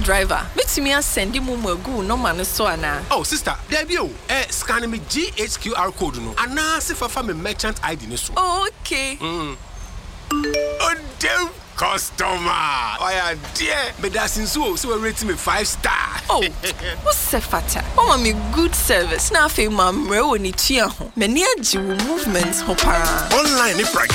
driver. Make me send him go no man so ana. Oh sister, there be o. Scan me GHQR code no. Ana se fa me merchant ID ni so. Oh, okay. Oh damn customer. Oh yeah, dear. Me da since so rate me 5 star. Oh, what's the fata? Mama me good service. Na fe mam re woni tua ho. Me ne agi movements ho para. Online ni